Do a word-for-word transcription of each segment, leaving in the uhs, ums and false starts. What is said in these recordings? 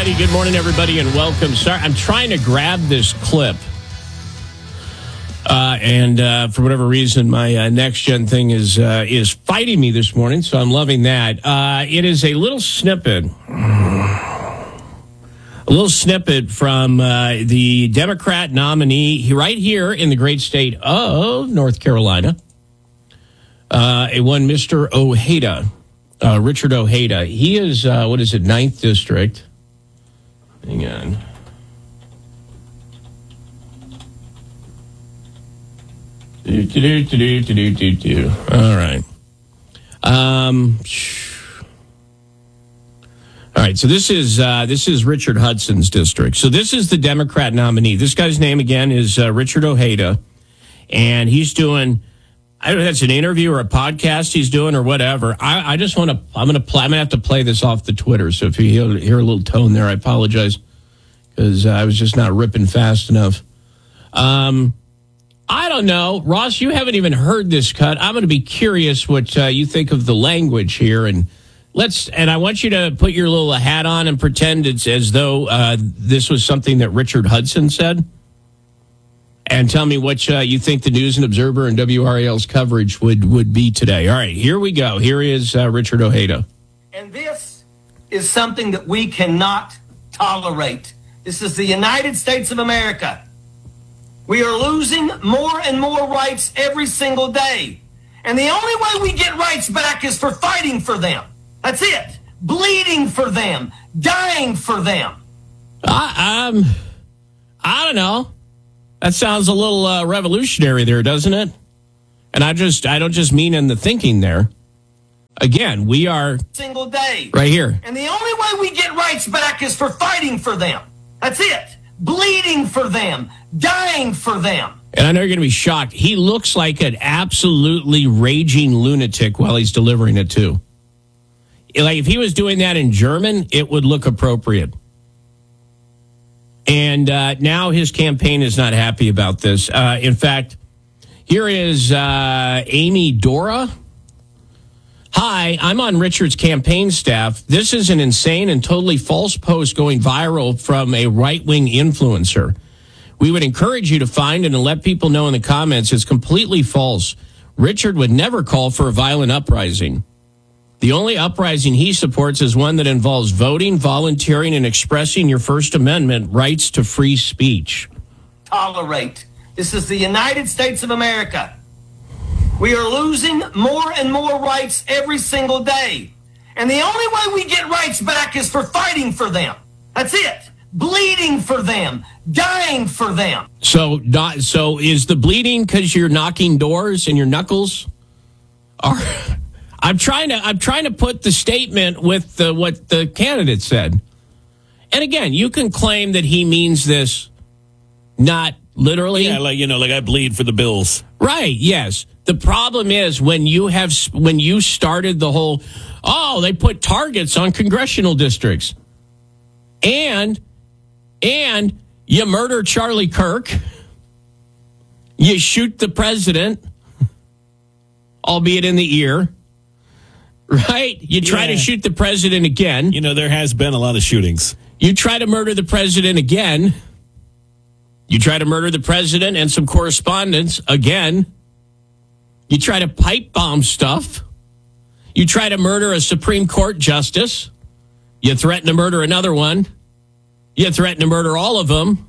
righty. Good morning, everybody, and welcome. Sorry, I'm trying to grab this clip. Uh, and uh, for whatever reason, my uh, next-gen thing is uh, is fighting me this morning, so I'm loving that. Uh, it is a little snippet, a little snippet from uh, the Democrat nominee right here in the great state of North Carolina, uh, a one Mister Ojeda, uh, Richard Ojeda. He is, uh, what is it, ninth District. Hang on. Do, do, do, do, do, do, do. All right. Um, all right. So this is uh, this is Richard Hudson's district. So this is the Democrat nominee. This guy's name again is uh, Richard Ojeda, and he's doing. I don't know if that's an interview or a podcast he's doing or whatever. I, I just want to. I'm going to. Play, I'm going to have to play this off the Twitter. So if you hear, hear a little tone there, I apologize because uh, I was just not ripping fast enough. Um. I don't know. Ross, you haven't even heard this cut. I'm going to be curious what uh, you think of the language here. And let's. And I want you to put your little hat on and pretend it's as though uh, this was something that Richard Hudson said. And tell me what uh, you think the News and Observer and W R A L's coverage would, would be today. All right, here we go. Here is uh, Richard Ojeda. And this is something that we cannot tolerate. This is the United States of America. We are losing more and more rights every single day. And the only way we get rights back is for fighting for them. That's it. Bleeding for them. Dying for them. I, um, I don't know. That sounds a little uh, revolutionary there, doesn't it? And I just, I don't just mean in the thinking there. Again, we are... Single day. Right here. And the only way we get rights back is for fighting for them. That's it. Bleeding for them. Dying for them. And I know you're going to be shocked. He looks like an absolutely raging lunatic while he's delivering it, too. Like, if he was doing that in German, it would look appropriate. And uh, now his campaign is not happy about this. Uh, in fact, here is uh, Amy Dora. Hi, I'm on Richard's campaign staff. This is an insane and totally false post going viral from a right-wing influencer. We would encourage you to find and to let people know in the comments it's completely false. Richard would never call for a violent uprising. The only uprising he supports is one that involves voting, volunteering, and expressing your First Amendment rights to free speech. Tolerate. This is the United States of America. We are losing more and more rights every single day. And the only way we get rights back is for fighting for them. That's it. Bleeding for them. Dying for them. So, not, so is the bleeding because you're knocking doors and your knuckles? Or, I'm trying to I'm trying to put the statement with the, what the candidate said. And again, you can claim that he means this not literally. Yeah, like, you know, like I bleed for the Bills. Right, yes. The problem is when you have when you started the whole, oh, they put targets on congressional districts. And and you murder Charlie Kirk. You shoot the president, albeit in the ear. Right? You try yeah. to shoot the president again. You know, there has been a lot of shootings. You try to murder the president again. You try to murder the president and some correspondence again. You try to pipe bomb stuff. You try to murder a Supreme Court justice. You threaten to murder another one. You threaten to murder all of them.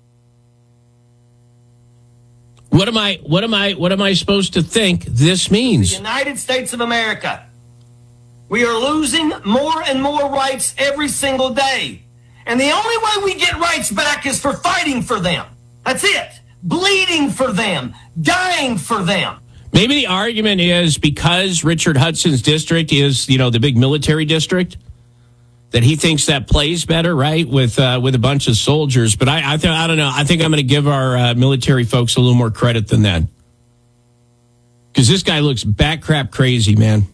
What am I what am I what am I supposed to think this means? The United States of America. We are losing more and more rights every single day. And the only way we get rights back is for fighting for them. That's it. Bleeding for them. Dying for them. Maybe the argument is because Richard Hudson's district is, you know, the big military district, that he thinks that plays better, right, with uh, with a bunch of soldiers. But I I, th- I don't know. I think I'm going to give our uh, military folks a little more credit than that. Because this guy looks bat crap crazy, man.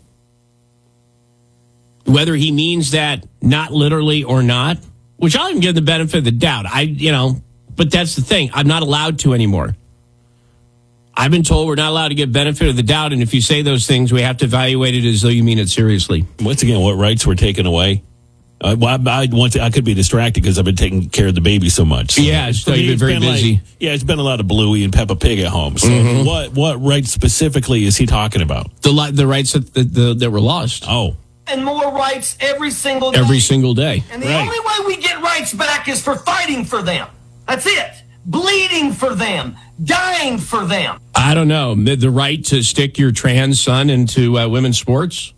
Whether he means that not literally or not, which I'll even give the benefit of the doubt. I, you know, but that's the thing. I'm not allowed to anymore. I've been told we're not allowed to give benefit of the doubt, and if you say those things, we have to evaluate it as though you mean it seriously. Once again, what rights were taken away? Uh, well, I, I want to, I could be distracted because I've been taking care of the baby so much. So Yeah, so for me, you've been it's very busy. Like, yeah, it's been a lot of Bluey and Peppa Pig at home. So Mm-hmm. what what rights specifically is he talking about? The li- the rights that, the, the, that were lost Oh, And more rights every single day. every single day. And the Right. only way we get rights back is for fighting for them. That's it. Bleeding for them. Dying for them. I don't know. The, the right to stick your trans son into uh, women's sports?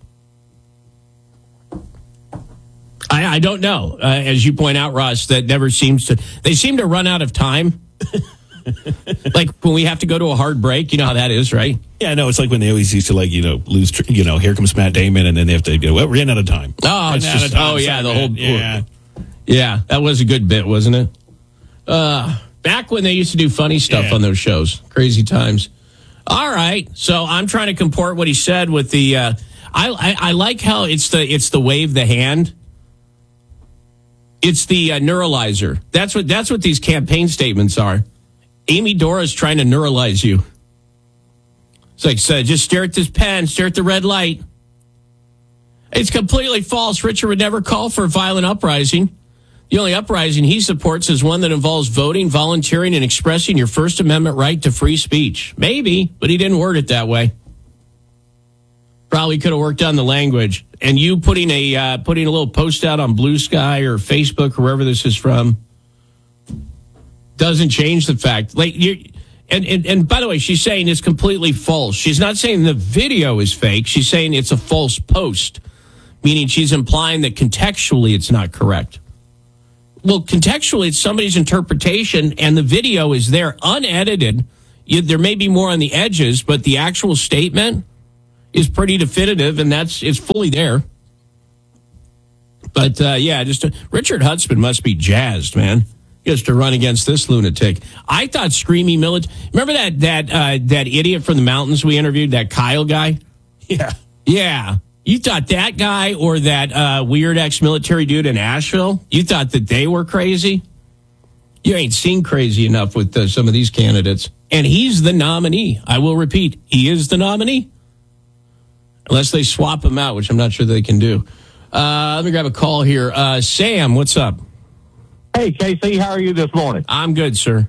I, I don't know. Uh, as you point out, Ross, that never seems to, they seem to run out of time. Like when we have to go to a hard break, you know how that is, right? yeah, no, it's like when they always used to like you know lose. tr- You know, here comes Matt Damon, and then they have to go. Well, we're running out of time. Oh, it's Running out just, of time. oh yeah, Sorry, the man. whole, yeah. yeah, that was a good bit, wasn't it? Uh, back when they used to do funny stuff Yeah. on those shows, crazy times. All right, so I'm trying to comport what he said with the. Uh, I, I I like how it's the it's the wave the hand. It's the uh, neuralizer. That's what that's what these campaign statements are. Amy Dora's trying to neuralize you. It's like, so just stare at this pen, stare at the red light. It's completely false. Richard would never call for a violent uprising. The only uprising he supports is one that involves voting, volunteering, and expressing your First Amendment right to free speech. Maybe, but he didn't word it that way. Probably could have worked on the language. And you putting a uh, putting a little post out on Blue Sky or Facebook or wherever this is from doesn't change the fact. Like you, and, and and by the way, she's saying it's completely false. She's not saying the video is fake. She's saying it's a false post, meaning she's implying that contextually it's not correct. Well, contextually, it's somebody's interpretation, and the video is there unedited. You, there may be more on the edges, but the actual statement is pretty definitive, and that's it's fully there. But uh, yeah, just uh, Richard Huntsman must be jazzed, man. He has to run against this lunatic. I thought screaming military. Remember that that uh, that idiot from the mountains we interviewed, that Kyle guy? Yeah. Yeah. You thought that guy or that uh, weird ex-military dude in Asheville, you thought that they were crazy? You ain't seen crazy enough with uh, some of these candidates. And he's the nominee. I will repeat, he is the nominee. Unless they swap him out, which I'm not sure they can do. Uh, let me grab a call here. Uh, Sam, what's up? Hey, K C, how are you this morning? I'm good, sir.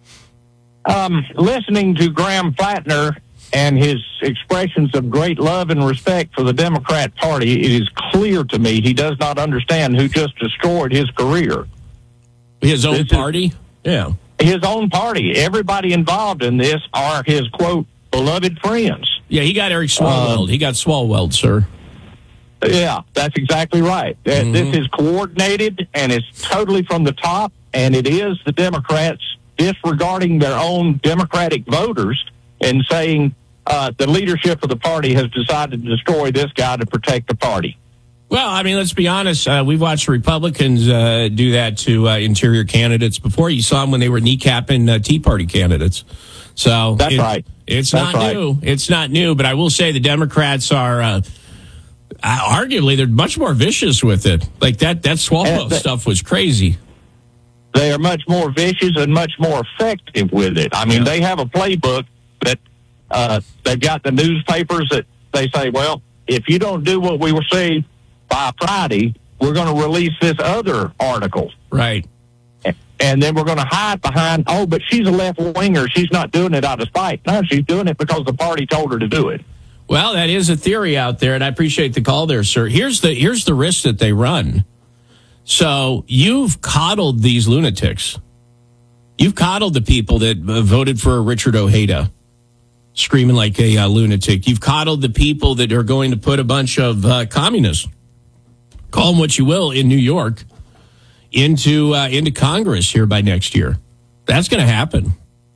Um, listening to Graham Flatner and his expressions of great love and respect for the Democrat Party, it is clear to me he does not understand who just destroyed his career. His own This is- party? Yeah. His own party. Everybody involved in this are his, quote, beloved friends. Yeah, he got Eric Swalwell. Um, he got Swalwell, sir. Yeah, that's exactly right. Uh, Mm-hmm. This is coordinated, and it's totally from the top, and it is the Democrats disregarding their own Democratic voters and saying uh, the leadership of the party has decided to destroy this guy to protect the party. Well, I mean, let's be honest. Uh, we've watched Republicans uh, do that to uh, interior candidates before. You saw them when they were kneecapping uh, Tea Party candidates. So That's it- right. It's That's not right. new. It's not new. But I will say the Democrats are uh, uh, arguably they're much more vicious with it. Like that that Swalwell And the- stuff was crazy. They are much more vicious and much more effective with it. I mean, Yeah. they have a playbook that uh, they've got the newspapers that they say, well, if you don't do what we were saying by Friday, we're going to release this other article. Right. And then we're going to hide behind, oh, but she's a left winger. She's not doing it out of spite. No, she's doing it because the party told her to do it. Well, that is a theory out there, and I appreciate the call there, sir. Here's the here's the risk that they run. So you've coddled these lunatics. You've coddled the people that uh, voted for Richard Ojeda, screaming like a uh, lunatic. You've coddled the people that are going to put a bunch of uh, communists, call them what you will, in New York, into uh, into Congress here by next year. That's going to happen,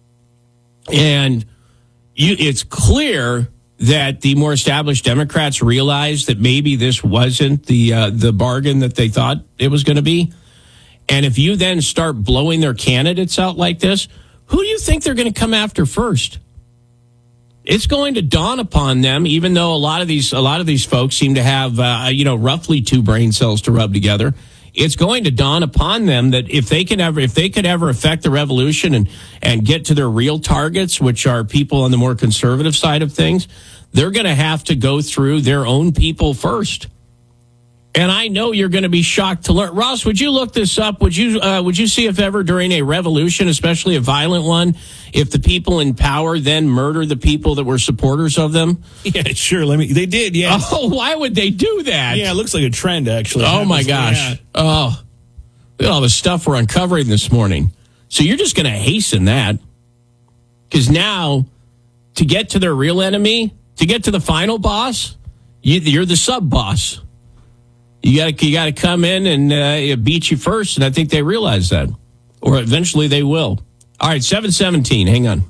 and you. It's clear that the more established Democrats realized that maybe this wasn't the uh, the bargain that they thought it was going to be. And if you then start blowing their candidates out like this, who do you think they're going to come after first? It's going to dawn upon them, even though a lot of these a lot of these folks seem to have uh, you know roughly two brain cells to rub together. It's going to dawn upon them that if they can ever if they could ever affect the revolution and and get to their real targets, which are people on the more conservative side of things, they're going to have to go through their own people first. And I know you're going to be shocked to learn. Ross, would you look this up? Would you uh, would you see if ever during a revolution, especially a violent one, if the people in power then murder the people that were supporters of them? Yeah, sure. Let me. They did. Yeah. Oh, why would they do that? Yeah, it looks like a trend, actually. Oh, my gosh. Yeah. Oh, look at all the stuff we're uncovering this morning. So you're just going to hasten that. Because now, to get to their real enemy, to get to the final boss, you, you're the sub-boss. You got you got to come in and uh, beat you first, and I think they realize that. Or eventually they will. All right, seven seventeen, hang on.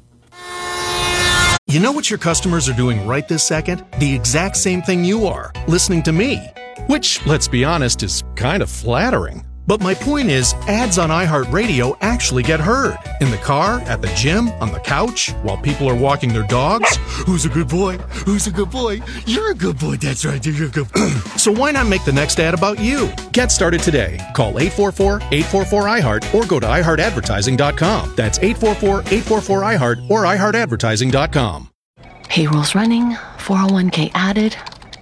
You know what your customers are doing right this second? The exact same thing you are, listening to me. Which, let's be honest, is kind of flattering. But my point is, ads on iHeartRadio actually get heard. In the car, at the gym, on the couch, while people are walking their dogs. Who's a good boy? Who's a good boy? You're a good boy, that's right, you're a good boy. So why not make the next ad about you? Get started today. Call eight four four, eight four four, I heart or go to i heart advertising dot com. That's eight four four, eight four four, I heart or i heart advertising dot com. Payroll's running, four oh one k added.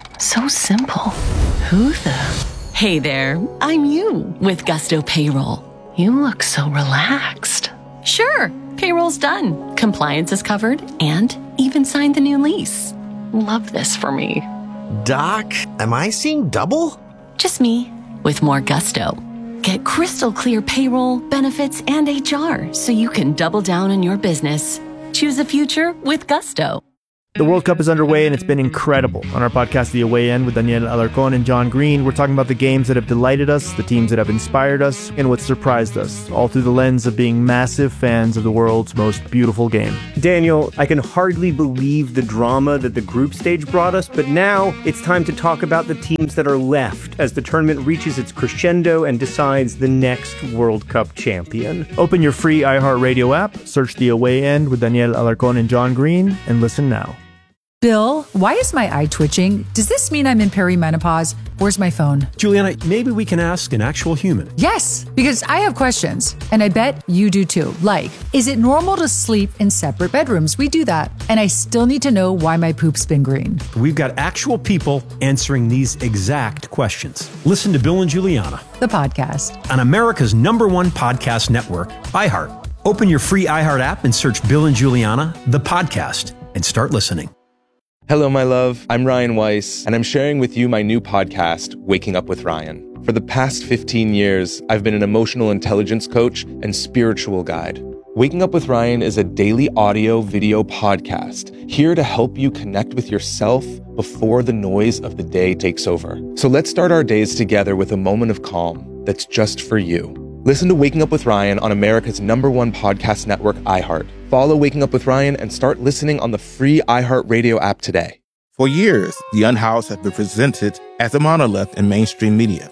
So simple. Who the... Hey there, I'm you with Gusto Payroll. You look so relaxed. Sure, payroll's done. Compliance is covered and even signed the new lease. Love this for me. Doc, am I seeing double? Just me with more gusto. Get crystal clear payroll, benefits, and H R so you can double down on your business. Choose the future with Gusto. The World Cup is underway, and it's been incredible. On our podcast, The Away End, with Daniel Alarcón and John Green, we're talking about the games that have delighted us, the teams that have inspired us, and what surprised us, all through the lens of being massive fans of the world's most beautiful game. Daniel, I can hardly believe the drama that the group stage brought us, but now it's time to talk about the teams that are left as the tournament reaches its crescendo and decides the next World Cup champion. Open your free iHeartRadio app, search The Away End with Daniel Alarcón and John Green, and listen now. Bill, why is my eye twitching? Does this mean I'm in perimenopause? Where's my phone? Juliana, maybe we can ask an actual human. Yes, because I have questions, and I bet you do too. Like, is it normal to sleep in separate bedrooms? We do that, and I still need to know why my poop's been green. We've got actual people answering these exact questions. Listen to Bill and Juliana, the podcast, on America's number one podcast network, iHeart. Open your free iHeart app and search Bill and Juliana, the podcast, and start listening. Hello, my love. I'm Ryan Weiss, and I'm sharing with you my new podcast, Waking Up with Ryan. For the past fifteen years, I've been an emotional intelligence coach and spiritual guide. Waking Up with Ryan is a daily audio video podcast here to help you connect with yourself before the noise of the day takes over. So let's start our days together with a moment of calm that's just for you. Listen to Waking Up with Ryan on America's number one podcast network, iHeart. Follow Waking Up with Ryan and start listening on the free iHeartRadio app today. For years, The Unhoused have been presented as a monolith in mainstream media.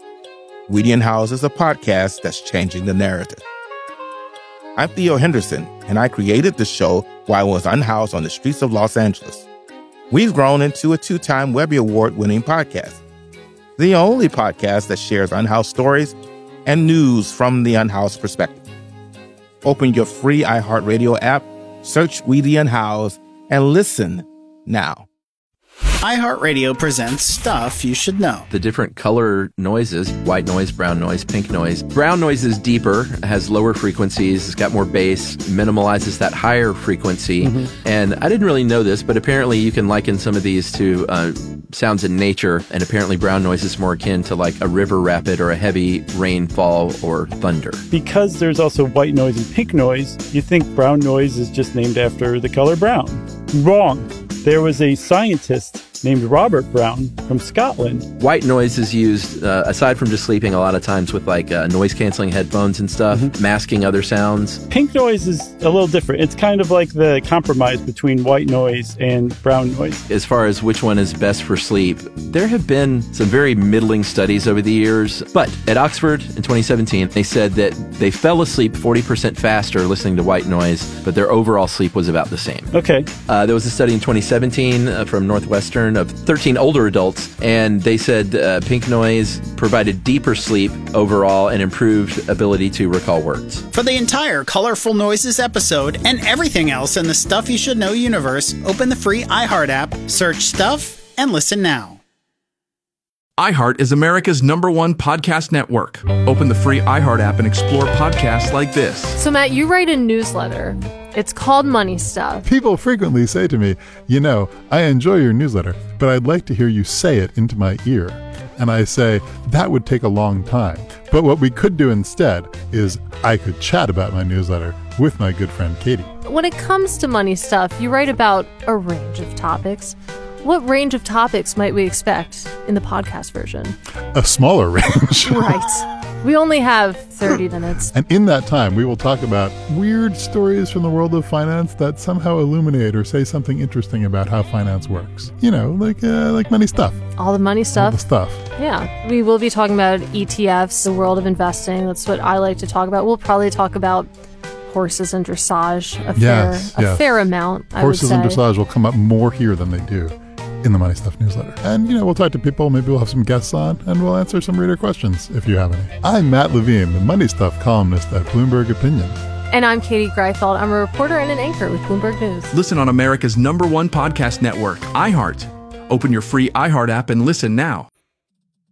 We The Unhoused is a podcast that's changing the narrative. I'm Theo Henderson, and I created the show while I was unhoused on the streets of Los Angeles. We've grown into a two-time Webby Award-winning podcast, the only podcast that shares unhoused stories and news from the unhoused perspective. Open your free iHeartRadio app, search We The Unhoused, and listen now. iHeartRadio presents Stuff You Should Know. The different color noises, white noise, brown noise, pink noise. Brown noise is deeper, has lower frequencies, it's got more bass, minimalizes that higher frequency. Mm-hmm. And I didn't really know this, but apparently you can liken some of these to uh, sounds in nature, and apparently brown noise is more akin to like a river rapid or a heavy rainfall or thunder. Because there's also white noise and pink noise, you think brown noise is just named after the color brown. Wrong. There was a scientist named Robert Brown from Scotland. White noise is used, uh, aside from just sleeping, a lot of times with like uh, noise-canceling headphones and stuff, mm-hmm. masking other sounds. Pink noise is a little different. It's kind of like the compromise between white noise and brown noise. As far as which one is best for sleep, there have been some very middling studies over the years, but at Oxford in twenty seventeen, they said that they fell asleep forty percent faster listening to white noise, but their overall sleep was about the same. Okay. Uh, there was a study in twenty seventeen uh, from Northwestern of thirteen older adults, and they said uh, pink noise provided deeper sleep overall and improved ability to recall words. For the entire Colorful Noises episode and everything else in the Stuff You Should Know universe, open the free iHeart app, search Stuff, and listen now. iHeart is America's number one podcast network. Open the free iHeart app and explore podcasts like this. So, Matt, you write a newsletter. It's called Money Stuff. People frequently say to me, you know, I enjoy your newsletter, but I'd like to hear you say it into my ear. And I say, that would take a long time. But what we could do instead is I could chat about my newsletter with my good friend Katie. When it comes to money stuff, you write about a range of topics. What range of topics might we expect in the podcast version? A smaller range. Right. We only have thirty minutes. And in that time, we will talk about weird stories from the world of finance that somehow illuminate or say something interesting about how finance works. You know, like uh, like money stuff. All the money stuff. All the stuff. Yeah. We will be talking about E T Fs, the world of investing. That's what I like to talk about. We'll probably talk about horses and dressage a yes, fair, yes. a fair amount, I Horses would say. and dressage will come up more here than they do in the Money Stuff newsletter. And, you know, we'll talk to people, maybe we'll have some guests on, and we'll answer some reader questions if you have any. I'm Matt Levine, the Money Stuff columnist at Bloomberg Opinion. And I'm Katie Greifeld. I'm a reporter and an anchor with Bloomberg News. Listen on America's number one podcast network, iHeart. Open your free iHeart app and listen now.